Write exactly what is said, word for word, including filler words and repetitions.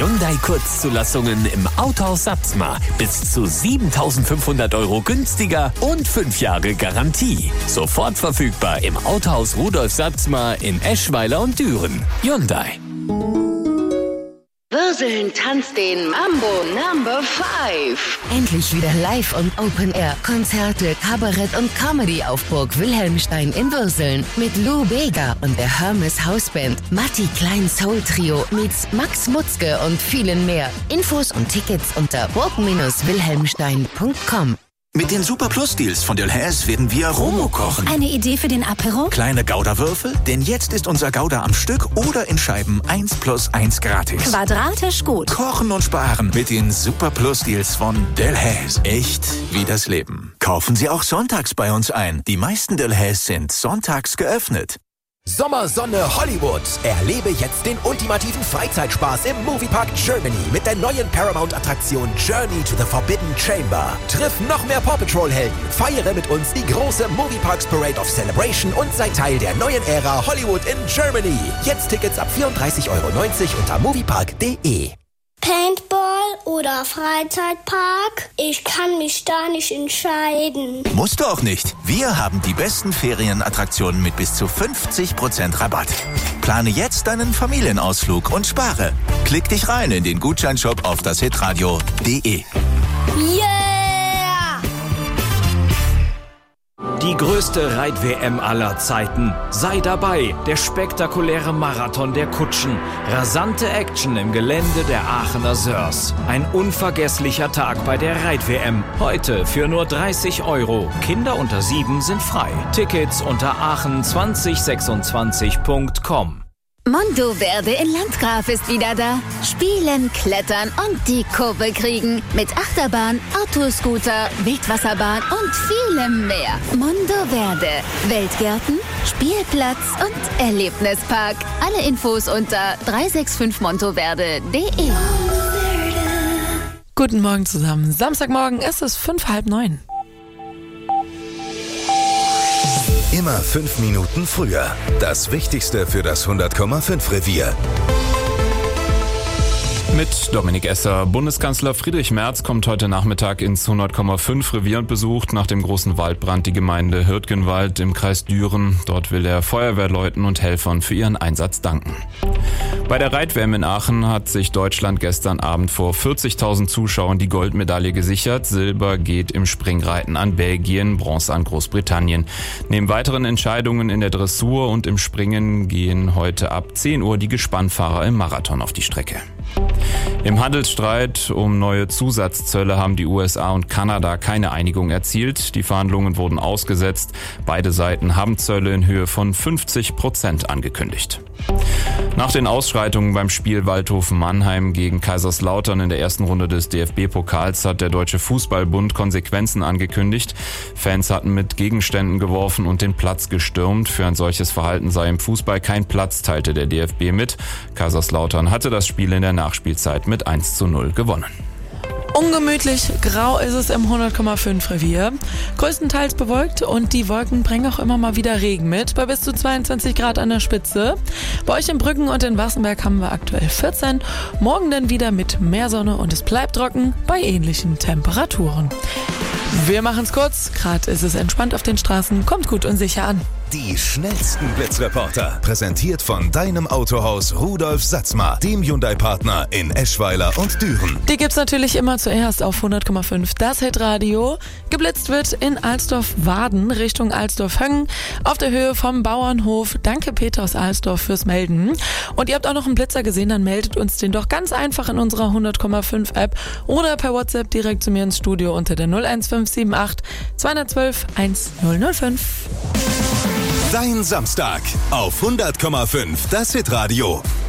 Hyundai Kurzzulassungen im Autohaus Satzmar. Bis zu siebentausendfünfhundert Euro günstiger und fünf Jahre Garantie. Sofort verfügbar im Autohaus Rudolf Satzmar in Eschweiler und Düren. Hyundai. Würseln tanzt den Mambo Number five. Endlich wieder live und Open Air. Konzerte, Kabarett und Comedy auf Burg Wilhelmstein in Würseln. Mit Lou Bega und der Hermes Hausband. Matti Klein Soul Trio meets Max Mutzke und vielen mehr. Infos und Tickets unter burg Bindestrich wilhelmstein punkt com. Mit den Super Plus Deals von Delhaize werden wir Romo kochen. Eine Idee für den Apero? Kleine Gouda-Würfel, denn jetzt ist unser Gouda am Stück oder in Scheiben eins plus eins gratis. Quadratisch gut. Kochen und sparen mit den Super Plus Deals von Delhaize. Echt wie das Leben. Kaufen Sie auch sonntags bei uns ein. Die meisten Delhaize sind sonntags geöffnet. Sommersonne Hollywood. Erlebe jetzt den ultimativen Freizeitspaß im Moviepark Germany mit der neuen Paramount-Attraktion Journey to the Forbidden Chamber. Triff noch mehr Paw Patrol-Helden, feiere mit uns die große Movieparks Parade of Celebration und sei Teil der neuen Ära Hollywood in Germany. Jetzt Tickets ab vierunddreißig Euro neunzig unter moviepark punkt de. Paintball oder Freizeitpark? Ich kann mich da nicht entscheiden. Musst du auch nicht. Wir haben die besten Ferienattraktionen mit bis zu fünfzig Prozent Rabatt. Plane jetzt deinen Familienausflug und spare. Klick dich rein in den Gutscheinshop auf das hitradio punkt de. Yeah! Die größte Reit-W M aller Zeiten. Sei dabei. Der spektakuläre Marathon der Kutschen. Rasante Action im Gelände der Aachener Sörs. Ein unvergesslicher Tag bei der Reit-W M. Heute für nur dreißig Euro. Kinder unter sieben sind frei. Tickets unter aachen zwanzig sechsundzwanzig punkt com. Monteverde in Landgraf ist wieder da. Spielen, klettern und die Kurve kriegen. Mit Achterbahn, Autoscooter, Wildwasserbahn und vielem mehr. Monteverde. Weltgärten, Spielplatz und Erlebnispark. Alle Infos unter drei sechs fünf monteverde punkt de. Guten Morgen zusammen. Samstagmorgen ist es fünf halb neun. Immer fünf Minuten früher. Das Wichtigste für das hundert Komma fünf Revier. Mit Dominik Esser. Bundeskanzler Friedrich Merz kommt heute Nachmittag ins hundert Komma fünf Revier und besucht nach dem großen Waldbrand die Gemeinde Hürtgenwald im Kreis Düren. Dort will er Feuerwehrleuten und Helfern für ihren Einsatz danken. Bei der Reit-W M in Aachen hat sich Deutschland gestern Abend vor vierzigtausend Zuschauern die Goldmedaille gesichert. Silber geht im Springreiten an Belgien, Bronze an Großbritannien. Neben weiteren Entscheidungen in der Dressur und im Springen gehen heute ab zehn Uhr die Gespannfahrer im Marathon auf die Strecke. Im Handelsstreit um neue Zusatzzölle haben die U S A und Kanada keine Einigung erzielt. Die Verhandlungen wurden ausgesetzt. Beide Seiten haben Zölle in Höhe von fünfzig Prozent angekündigt. Nach den Ausschreitungen beim Spiel Waldhofen-Mannheim gegen Kaiserslautern in der ersten Runde des D F B-Pokals hat der Deutsche Fußballbund Konsequenzen angekündigt. Fans hatten mit Gegenständen geworfen und den Platz gestürmt. Für ein solches Verhalten sei im Fußball kein Platz, teilte der D F B mit. Kaiserslautern hatte das Spiel in der Nachspielzeit mit eins zu null gewonnen. Ungemütlich grau ist es im hundert Komma fünf Revier. Größtenteils bewölkt und die Wolken bringen auch immer mal wieder Regen mit, bei bis zu zweiundzwanzig Grad an der Spitze. Bei euch in Brüggen und in Wassenberg haben wir aktuell vierzehn. Morgen dann wieder mit mehr Sonne und es bleibt trocken bei ähnlichen Temperaturen. Wir machen's kurz, gerade ist es entspannt auf den Straßen, kommt gut und sicher an. Die schnellsten Blitzreporter. Präsentiert von deinem Autohaus Rudolf Satzmar, dem Hyundai-Partner in Eschweiler und Düren. Die gibt's natürlich immer zuerst auf hundert Komma fünf, das Hitradio. Geblitzt wird in Alsdorf-Waden Richtung Alsdorf-Höngen auf der Höhe vom Bauernhof. Danke Peter aus Alsdorf fürs Melden. Und ihr habt auch noch einen Blitzer gesehen, dann meldet uns den doch ganz einfach in unserer hundert Komma fünf App oder per WhatsApp direkt zu mir ins Studio unter der null eins fünf sieben acht zwei eins zwei eins null null fünf. Dein Samstag auf hundert Komma fünf, das Hitradio.